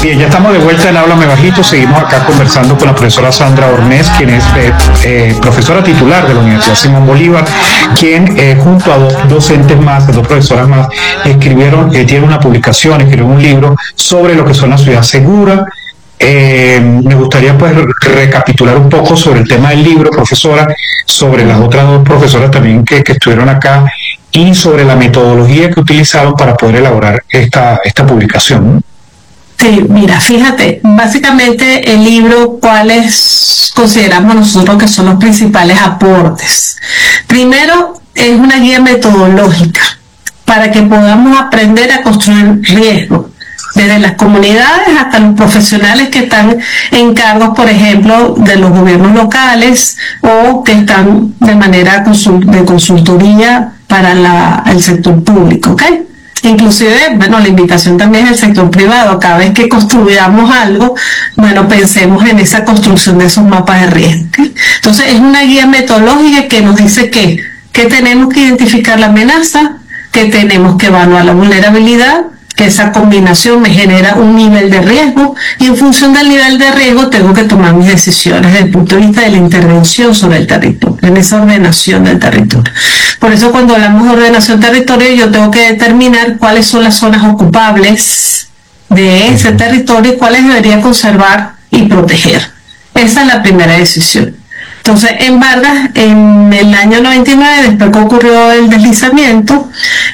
Bien, ya estamos de vuelta en Háblame Bajito. Seguimos acá conversando con la profesora Sandra Ornés, quien es profesora titular de la Universidad Simón Bolívar, quien junto a dos docentes más, dos profesoras más, tiene una publicación, escribieron un libro sobre lo que son la ciudad segura. Me gustaría pues recapitular un poco sobre el tema del libro, profesora, sobre las otras dos profesoras también que estuvieron acá y sobre la metodología que utilizaron para poder elaborar esta publicación, ¿no? Sí, mira, fíjate, básicamente el libro, ¿cuáles consideramos nosotros que son los principales aportes? Primero, es una guía metodológica para que podamos aprender a construir riesgo, desde las comunidades hasta los profesionales que están en cargos, por ejemplo, de los gobiernos locales o que están de manera de consultoría para el sector público, ¿ok? Inclusive, bueno, la invitación también es el sector privado. Cada vez que construyamos algo, bueno, pensemos en esa construcción de esos mapas de riesgo, ¿okay? Entonces, es una guía metodológica que nos dice que tenemos que identificar la amenaza, que tenemos que evaluar la vulnerabilidad, que esa combinación me genera un nivel de riesgo y en función del nivel de riesgo tengo que tomar mis decisiones desde el punto de vista de la intervención sobre el territorio, en esa ordenación del territorio. Por eso cuando hablamos de ordenación territorial yo tengo que determinar cuáles son las zonas ocupables de ese territorio y cuáles debería conservar y proteger. Esa es la primera decisión. Entonces, en Vargas, en el año 99, después que ocurrió el deslizamiento,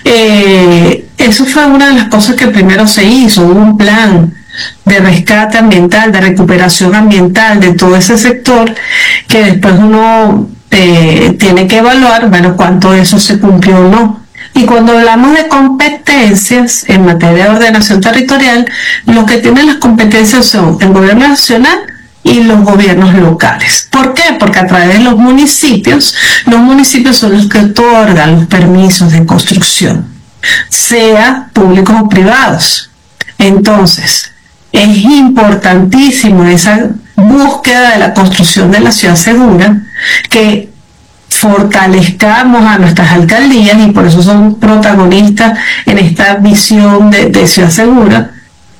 eso fue una de las cosas que primero se hizo, hubo un plan de rescate ambiental, de recuperación ambiental de todo ese sector, que después uno tiene que evaluar, bueno, cuánto de eso se cumplió o no. Y cuando hablamos de competencias en materia de ordenación territorial, los que tienen las competencias son el gobierno nacional y los gobiernos locales. ¿Por qué? Porque a través de los municipios son los que otorgan los permisos de construcción, sea públicos o privados. Entonces, es importantísimo esa búsqueda de la construcción de la ciudad segura, que fortalezcamos a nuestras alcaldías y por eso son protagonistas en esta visión de ciudad segura.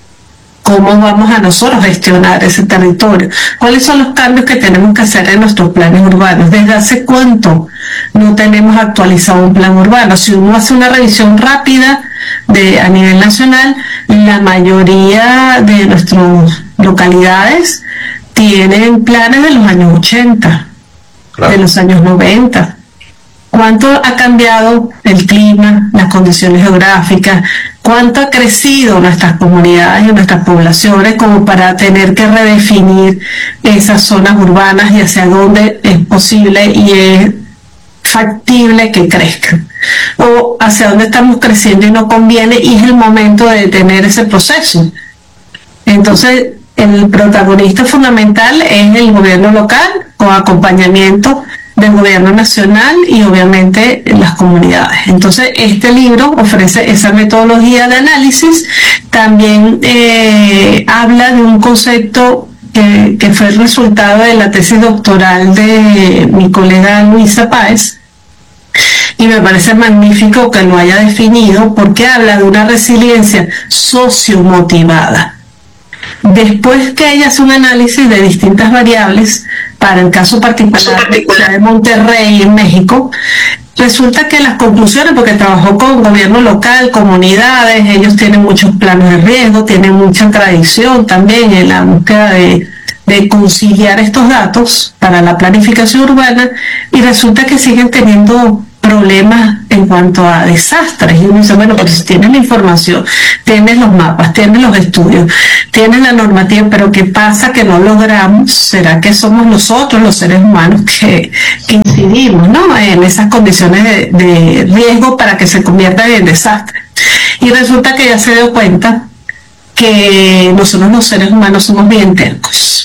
¿Cómo vamos a nosotros gestionar ese territorio? ¿Cuáles son los cambios que tenemos que hacer en nuestros planes urbanos? ¿Desde hace cuánto no tenemos actualizado un plan urbano? Si uno hace una revisión rápida a nivel nacional, la mayoría de nuestras localidades tienen planes de los años 80, claro, de los años 90. ¿Cuánto ha cambiado el clima, las condiciones geográficas? ¿Cuánto ha crecido nuestras comunidades y nuestras poblaciones como para tener que redefinir esas zonas urbanas y hacia dónde es posible y es factible que crezcan? O hacia dónde estamos creciendo y no conviene y es el momento de detener ese proceso. Entonces, el protagonista fundamental es el gobierno local con acompañamiento del gobierno nacional y obviamente las comunidades. Entonces este libro ofrece esa metodología de análisis. También habla de un concepto que fue el resultado de la tesis doctoral de mi colega Luisa Páez, y me parece magnífico que lo haya definido porque habla de una resiliencia sociomotivada. Después que ella hace un análisis de distintas variables, para el caso particular de Monterrey en México, resulta que las conclusiones, porque trabajó con gobierno local, comunidades, ellos tienen muchos planes de riesgo, tienen mucha tradición también en la búsqueda de conciliar estos datos para la planificación urbana, y resulta que siguen teniendo problemas en cuanto a desastres. Y uno dice, bueno, pues tienes la información, tienes los mapas, tienes los estudios, tienes la normativa, pero ¿qué pasa que no logramos? ¿Será que somos nosotros, los seres humanos, que incidimos, ¿no?, en esas condiciones de riesgo para que se conviertan en desastres? Y resulta que ya se dio cuenta que nosotros los seres humanos somos bien tercos.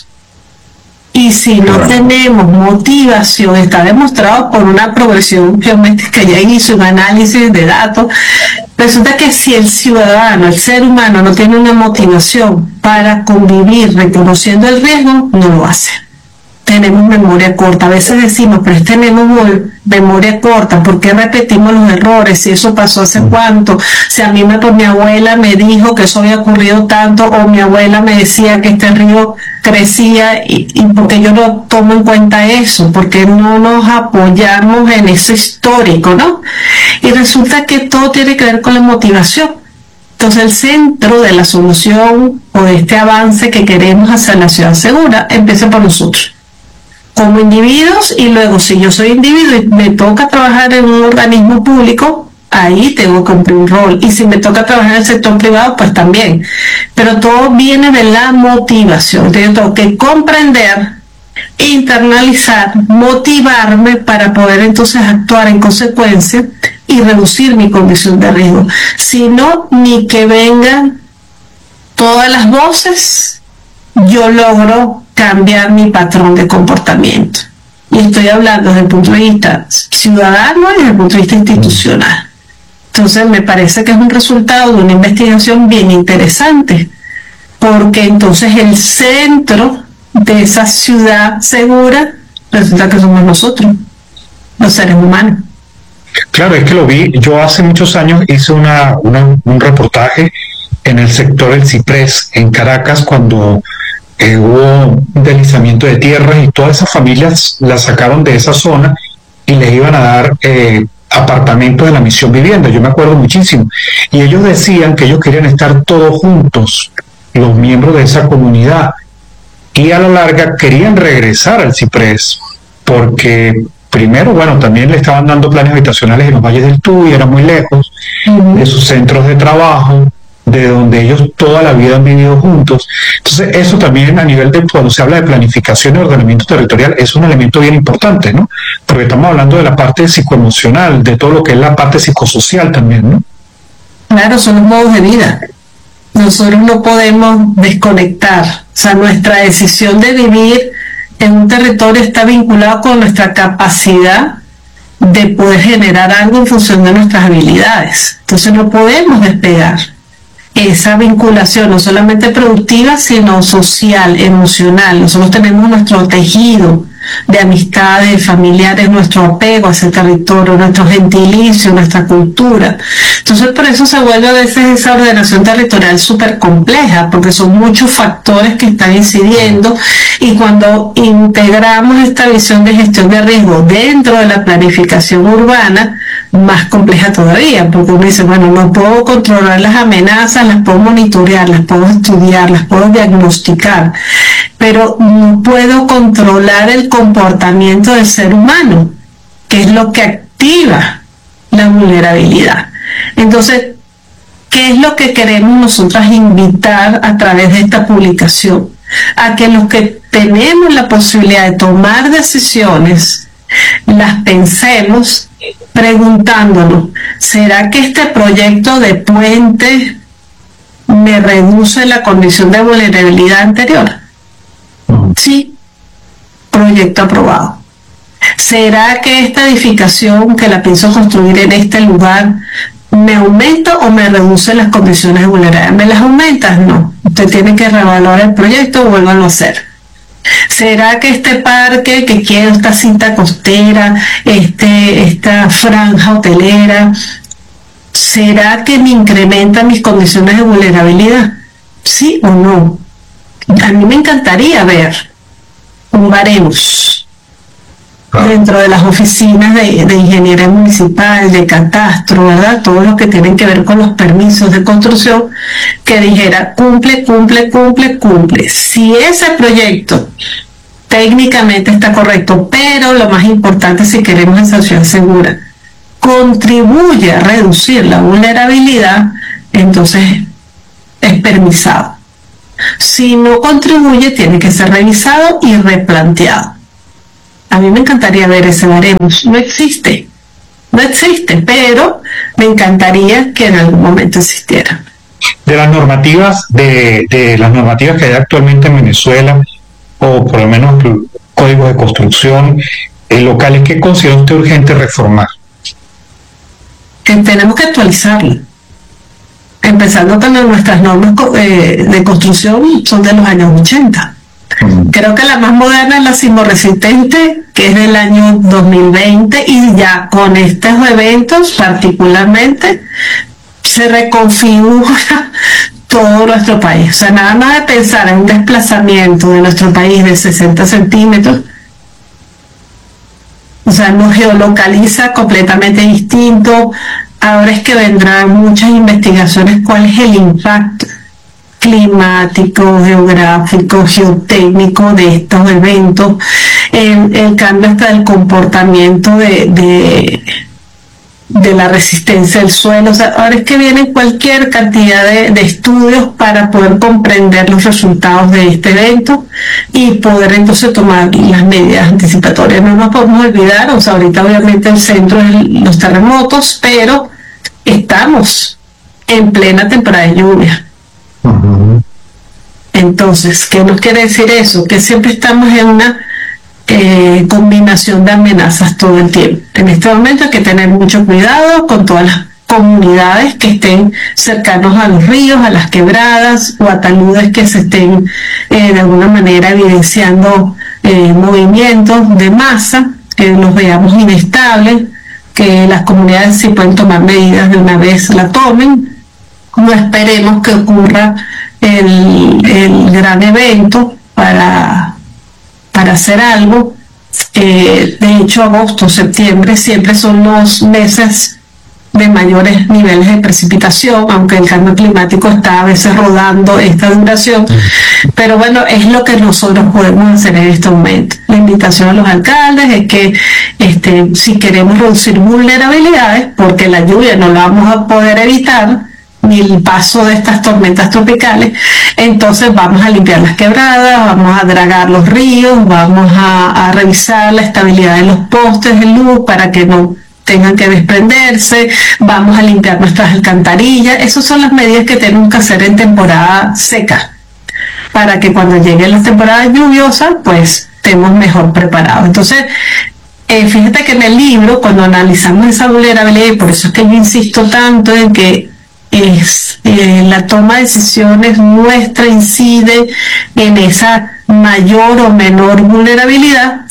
Y si no tenemos motivación, está demostrado por una progresión geométrica, ya hizo un análisis de datos, resulta que si el ciudadano, el ser humano, no tiene una motivación para convivir reconociendo el riesgo, no lo hace. tenemos memoria corta. A veces decimos, pero tenemos memoria corta, ¿por qué repetimos los errores? Si eso pasó hace cuánto, si a mí mi abuela me dijo que eso había ocurrido tanto, o mi abuela me decía que este río crecía, y porque yo no tomo en cuenta eso, porque no nos apoyamos en ese histórico, ¿no? Y resulta que todo tiene que ver con la motivación. Entonces el centro de la solución o de este avance que queremos hacia la ciudad segura empieza por nosotros, como individuos, y luego si yo soy individuo y me toca trabajar en un organismo público, ahí tengo que cumplir un rol, y si me toca trabajar en el sector privado, pues también. Pero todo viene de la motivación. Entonces yo tengo que comprender, internalizar, motivarme para poder entonces actuar en consecuencia y reducir mi condición de riesgo. Si no, ni que vengan todas las voces, yo logro cambiar mi patrón de comportamiento. Y estoy hablando desde el punto de vista ciudadano y desde el punto de vista institucional. Entonces me parece que es un resultado de una investigación bien interesante, porque entonces el centro de esa ciudad segura resulta que somos nosotros, los seres humanos. Claro, es que lo vi. Yo hace muchos años hice un reportaje en el sector del Ciprés, en Caracas, cuando hubo un deslizamiento de tierras y todas esas familias las sacaron de esa zona y les iban a dar apartamentos de la Misión Vivienda. Yo me acuerdo muchísimo. Y ellos decían que ellos querían estar todos juntos, los miembros de esa comunidad, y a la larga querían regresar al Ciprés, porque primero, bueno, también le estaban dando planes habitacionales en los valles del Tuy, era muy lejos de sus centros de trabajo, de donde ellos toda la vida han vivido juntos. Entonces, eso también a nivel de, cuando se habla de planificación y ordenamiento territorial, es un elemento bien importante, ¿no? Porque estamos hablando de la parte psicoemocional, de todo lo que es la parte psicosocial también, ¿no? Claro, son los modos de vida. Nosotros no podemos desconectar. O sea, nuestra decisión de vivir en un territorio está vinculado con nuestra capacidad de poder generar algo en función de nuestras habilidades. Entonces no podemos despegar esa vinculación, no solamente productiva, sino social, emocional. Nosotros tenemos nuestro tejido de amistades, familiares, nuestro apego a ese territorio, nuestro gentilicio, nuestra cultura. Entonces por eso se vuelve a veces esa ordenación territorial súper compleja, porque son muchos factores que están incidiendo, y cuando integramos esta visión de gestión de riesgo dentro de la planificación urbana, más compleja todavía, porque uno dice, bueno, no puedo controlar las amenazas, las puedo monitorear, las puedo estudiar, las puedo diagnosticar, pero no puedo controlar el comportamiento del ser humano, que es lo que activa la vulnerabilidad. Entonces, ¿qué es lo que queremos nosotras invitar a través de esta publicación? A que los que tenemos la posibilidad de tomar decisiones, las pensemos preguntándonos, ¿será que este proyecto de puente me reduce la condición de vulnerabilidad anterior? Sí, proyecto aprobado. ¿Será que esta edificación que la pienso construir en este lugar me aumenta o me reduce las condiciones de vulnerabilidad? ¿Me las aumentas? No. Usted tiene que reevaluar el proyecto o vuélvalo a hacer. ¿Será que este parque que quiero, esta cinta costera, esta franja hotelera, será que me incrementa mis condiciones de vulnerabilidad? ¿Sí o no? A mí me encantaría ver un baremos dentro de las oficinas de ingeniería municipal, de catastro, ¿verdad? Todo lo que tienen que ver con los permisos de construcción, que dijera cumple. Si ese proyecto técnicamente está correcto, pero lo más importante, si queremos esa ciudad segura, contribuye a reducir la vulnerabilidad, entonces es permisado. Si no contribuye, tiene que ser revisado y replanteado. A mí me encantaría ver ese baremos. No existe, pero me encantaría que en algún momento existiera. De las normativas, de las normativas que hay actualmente en Venezuela, o por lo menos códigos de construcción locales, ¿qué considera usted urgente reformar? Tenemos que actualizarlo. Empezando con nuestras normas de construcción, son de los años 80. Creo que la más moderna es la sismoresistente, que es del año 2020, y ya con estos eventos particularmente se reconfigura todo nuestro país. O sea, nada más de pensar en un desplazamiento de nuestro país de 60 centímetros, o sea, nos geolocaliza completamente distinto. Ahora es que vendrán muchas investigaciones cuál es el impacto climático, geográfico, geotécnico de estos eventos, el cambio hasta del comportamiento de la resistencia del suelo. O sea, ahora es que vienen cualquier cantidad de estudios para poder comprender los resultados de este evento y poder entonces tomar las medidas anticipatorias. No nos podemos olvidar, o sea, ahorita obviamente el centro es los terremotos, pero estamos en plena temporada de lluvia. Entonces, ¿qué nos quiere decir eso? Que siempre estamos en una combinación de amenazas todo el tiempo. En este momento hay que tener mucho cuidado con todas las comunidades que estén cercanos a los ríos, a las quebradas o a taludes que se estén de alguna manera evidenciando movimientos de masa, que los veamos inestables, que las comunidades si pueden tomar medidas de una vez la tomen. No esperemos que ocurra el gran evento para hacer algo. De hecho, agosto, septiembre siempre son los meses de mayores niveles de precipitación, aunque el cambio climático está a veces rodando esta duración, pero bueno, es lo que nosotros podemos hacer en este momento. La invitación a los alcaldes es que si queremos reducir vulnerabilidades, porque la lluvia no la vamos a poder evitar, ni el paso de estas tormentas tropicales, entonces vamos a limpiar las quebradas, vamos a dragar los ríos, vamos a revisar la estabilidad de los postes de luz para que no tengan que desprenderse, vamos a limpiar nuestras alcantarillas. Esas son las medidas que tenemos que hacer en temporada seca, para que cuando lleguen las temporadas lluviosas, pues estemos mejor preparados. Entonces, fíjate que en el libro, cuando analizamos esa vulnerabilidad, y por eso es que yo insisto tanto en que la toma de decisiones nuestra incide en esa mayor o menor vulnerabilidad,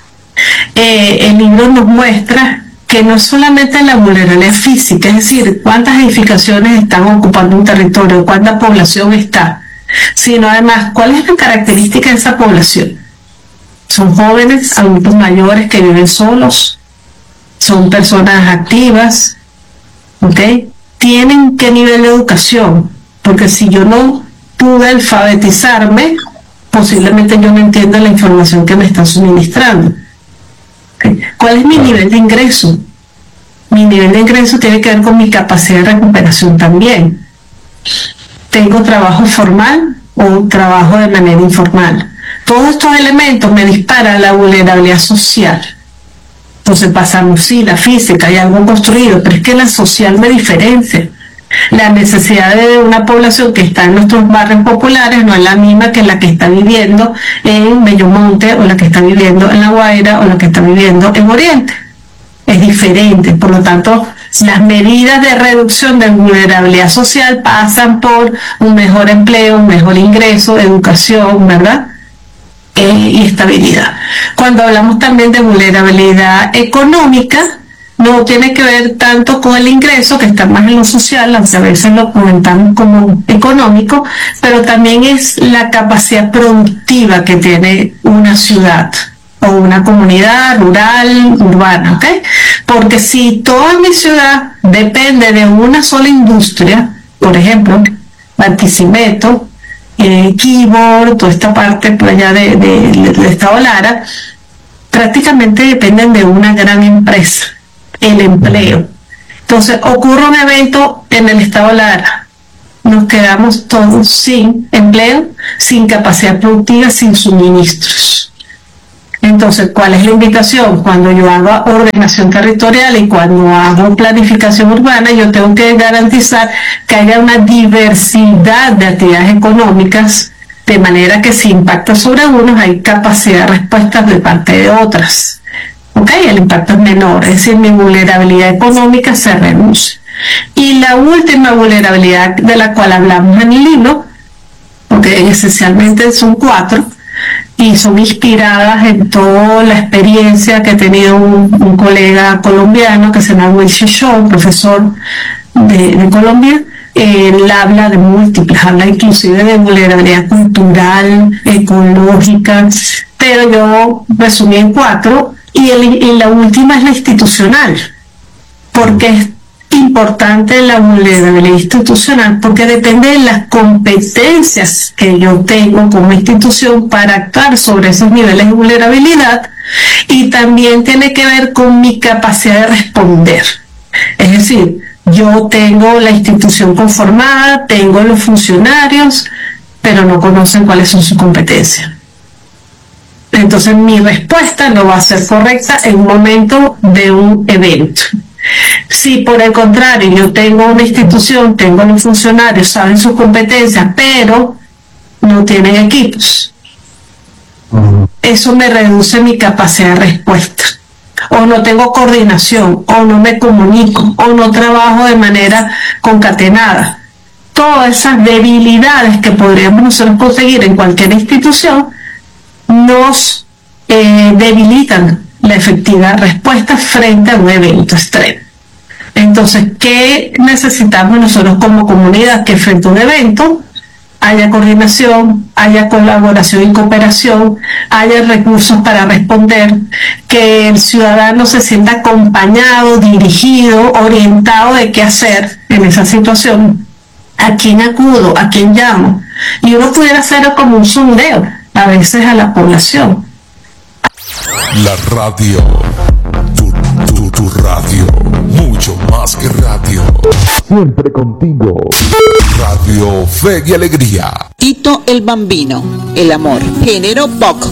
el libro nos muestra que no solamente la vulnerabilidad física, es decir, cuántas edificaciones están ocupando un territorio, cuánta población está, sino además cuál es la característica de esa población. Son jóvenes, adultos mayores que viven solos, son personas activas, ¿ok? Tienen qué nivel de educación, porque si yo no pude alfabetizarme, posiblemente yo no entiendo la información que me están suministrando. ¿Cuál es mi nivel de ingreso? Mi nivel de ingreso tiene que ver con mi capacidad de recuperación también. ¿Tengo trabajo formal o trabajo de manera informal? Todos estos elementos me disparan la vulnerabilidad social. Entonces pasamos, sí, la física y algo construido, pero es que la social me diferencia. La necesidad de una población que está en nuestros barrios populares no es la misma que la que está viviendo en Bellomonte, o la que está viviendo en La Guaira, o la que está viviendo en Oriente. Es diferente, por lo tanto, las medidas de reducción de vulnerabilidad social pasan por un mejor empleo, un mejor ingreso, educación, ¿verdad? Y estabilidad. Cuando hablamos también de vulnerabilidad económica, no tiene que ver tanto con el ingreso, que está más en lo social, aunque a veces lo comentamos como económico, pero también es la capacidad productiva que tiene una ciudad o una comunidad rural, urbana, ¿ok? Porque si toda mi ciudad depende de una sola industria, por ejemplo, Barquisimeto, Keyboard, toda esta parte por allá de Estado Lara, prácticamente dependen de una gran empresa, el empleo. Entonces ocurre un evento en el Estado Lara, nos quedamos todos sin empleo, sin capacidad productiva, sin suministros. Entonces, ¿cuál es la invitación? Cuando yo hago ordenación territorial y cuando hago planificación urbana, yo tengo que garantizar que haya una diversidad de actividades económicas, de manera que si impacta sobre unos, hay capacidad de respuesta de parte de otras. ¿Ok? El impacto es menor, es decir, mi vulnerabilidad económica se reduce. Y la última vulnerabilidad de la cual hablamos en el libro, porque esencialmente son 4, y son inspiradas en toda la experiencia que ha tenido un colega colombiano que se llama Wilson Shaw, profesor de Colombia. Él habla de múltiples, habla inclusive de vulnerabilidad cultural, ecológica, pero yo resumí en 4 y la última es la institucional, porque es importante la vulnerabilidad institucional, porque depende de las competencias que yo tengo como institución para actuar sobre esos niveles de vulnerabilidad, y también tiene que ver con mi capacidad de responder. Es decir, yo tengo la institución conformada, tengo los funcionarios, pero no conocen cuáles son sus competencias. Entonces mi respuesta no va a ser correcta en un momento de un evento. Si por el contrario yo tengo una institución, tengo los funcionarios, saben sus competencias, pero no tienen equipos, eso me reduce mi capacidad de respuesta. O no tengo coordinación, o no me comunico, o no trabajo de manera concatenada. Todas esas debilidades que podríamos nosotros conseguir en cualquier institución nos debilitan la efectiva respuesta frente a un evento extremo. Entonces, ¿qué necesitamos nosotros como comunidad? Que frente a un evento haya coordinación, haya colaboración y cooperación, haya recursos para responder, que el ciudadano se sienta acompañado, dirigido, orientado de qué hacer en esa situación, a quién acudo, a quién llamo. Y uno pudiera hacer como un sondeo a veces a la población. La radio, tu radio, mucho más que radio, siempre contigo. Radio Fe y Alegría. Tito el Bambino, el amor, género pop.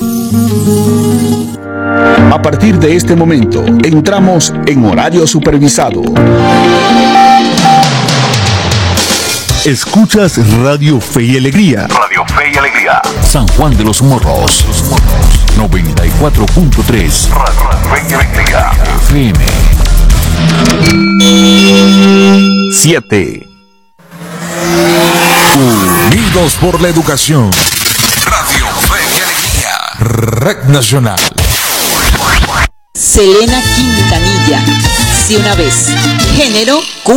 A partir de este momento, entramos en horario supervisado. Escuchas Radio Fe y Alegría. Radio Fe y Alegría. San Juan de los Morros. 94.3. Radio Fe y Alegría. FM. 7. Unidos por la educación. Radio Fe y Alegría. Red Nacional. Selena Quintanilla. Si una vez. Género